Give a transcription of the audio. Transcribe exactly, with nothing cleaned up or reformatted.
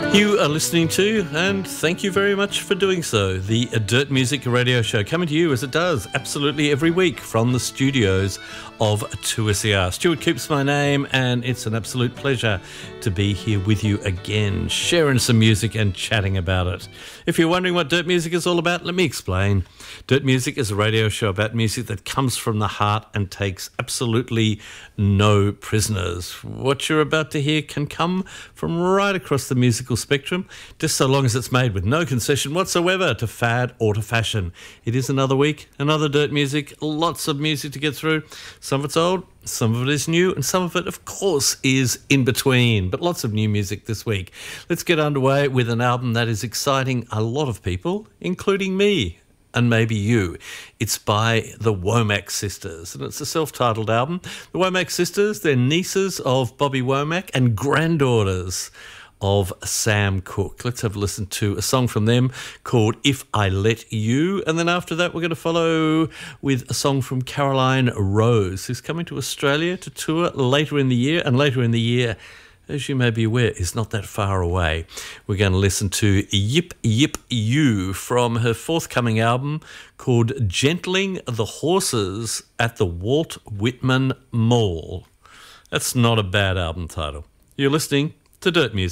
You are listening to, and thank you very much for doing so, the Dirt Music Radio Show, coming to you as it does absolutely every week from the studios of two S E R. Stuart Coops my name, and it's an absolute pleasure to be here with you again, sharing some music and chatting about it. If you're wondering what Dirt Music is all about, let me explain. Dirt Music is a radio show about music that comes from the heart and takes absolutely no prisoners. What you're about to hear can come from right across the musical spectrum, just so long as it's made with no concession whatsoever to fad or to fashion. It is another week, another Dirt Music, lots of music to get through. Some of it's old, some of it is new, and some of it, of course, is in between. But lots of new music this week. Let's get underway with an album that is exciting a lot of people, including me. And maybe you. It's by the Womack Sisters, and it's a self-titled album. The Womack Sisters, they're nieces of Bobby Womack and granddaughters of Sam Cooke. Let's have a listen to a song from them called If I Let You, and then after that we're going to follow with a song from Caroline Rose, who's coming to Australia to tour later in the year, and later in the year, as you may be aware, is not that far away. We're going to listen to Yip Yip You from her forthcoming album called Gentling the Horses at the Walt Whitman Mall. That's not a bad album title. You're listening to Dirt Music.